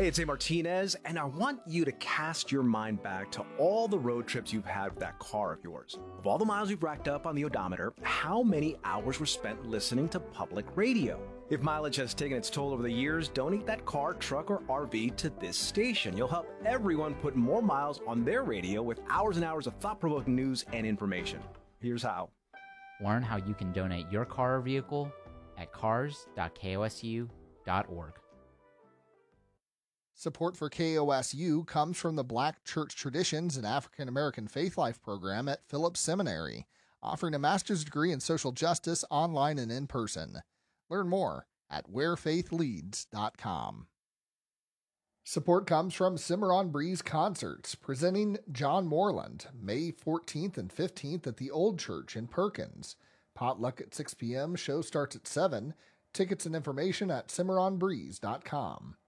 Hey, it's A. Martinez, and I want you to cast your mind back to all the road trips you've had with that car of yours. Of all the miles you've racked up on the odometer, how many hours were spent listening to public radio? If mileage has taken its toll over the years, donate that car, truck, or RV to this station. You'll help everyone put more miles on their radio with hours and hours of thought-provoking news and information. Here's how. Learn how you can donate your car or vehicle at cars.kosu.org. Support for KOSU comes from the Black Church Traditions and African American Faith Life program at Phillips Seminary, offering a master's degree in social justice online and in person. Learn more at wherefaithleads.com. Support comes from Cimarron Breeze Concerts, presenting John Moreland, May 14th and 15th at the Old Church in Perkins. Potluck at 6 p.m., show starts at 7. Tickets and information at cimarronbreeze.com.